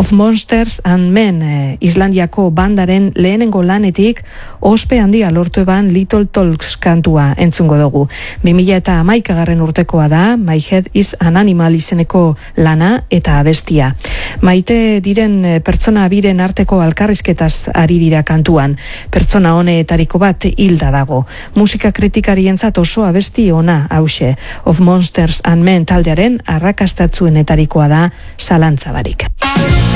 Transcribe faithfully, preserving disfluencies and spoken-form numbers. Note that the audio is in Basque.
Of Monsters and Men, eh, Islandiako bandaren lehenengo lanetik ospe handia lortu eban Little Talks kantua entzungo dugu. bi mila eta hamaikagarren urtekoa da, My Head is an Animal izeneko lana eta abestia. Maite diren eh, pertsona biren arteko alkarrizketaz ari dira kantuan. Pertsona honetariko bat hilda dago. Musika kritikarientzat oso abesti ona hause. Of Monsters and Men taldearen arrakastatzuenetarikoa da zalantza barik.